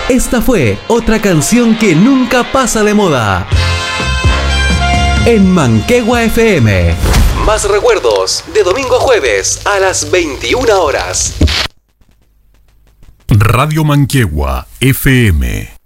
Esta fue otra canción que nunca pasa de moda. En Manquehue FM. Más recuerdos de domingo a jueves a las 21 horas. Radio Manquehue FM.